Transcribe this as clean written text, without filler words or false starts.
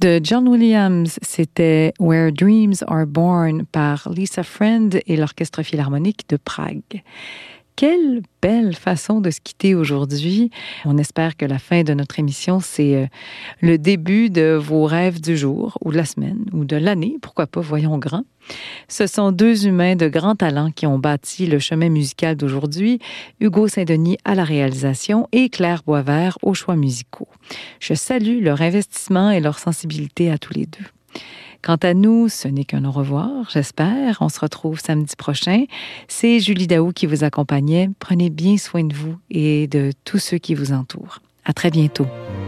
De John Williams, c'était Where Dreams Are Born par Lisa Friend et l'Orchestre Philharmonique de Prague. Quelle belle façon de se quitter aujourd'hui. On espère que la fin de notre émission, c'est le début de vos rêves du jour, ou de la semaine, ou de l'année, pourquoi pas, voyons grand. Ce sont deux humains de grand talent qui ont bâti le chemin musical d'aujourd'hui, Hugo Saint-Denis à la réalisation et Claire Boisvert aux choix musicaux. Je salue leur investissement et leur sensibilité à tous les deux. Quant à nous, ce n'est qu'un au revoir, j'espère. On se retrouve samedi prochain. C'est Julie Daou qui vous accompagnait. Prenez bien soin de vous et de tous ceux qui vous entourent. À très bientôt.